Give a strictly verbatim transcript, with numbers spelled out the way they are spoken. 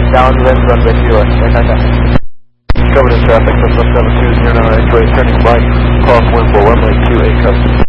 downwind runway two, uh, contact. Covered in traffic, that's one seven two zero nine, X-ray, turning right, cross wind for runway two eight, cover.